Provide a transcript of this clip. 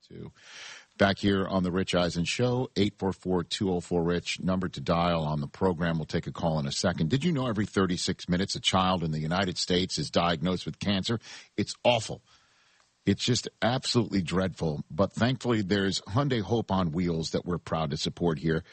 to. Back here on the Rich Eisen Show, 844-204-RICH, number to dial on the program. We'll take a call in a second. Did you know every 36 minutes a child in the United States is diagnosed with cancer? It's awful. It's just absolutely dreadful. But thankfully, there's Hyundai Hope on Wheels that we're proud to support here.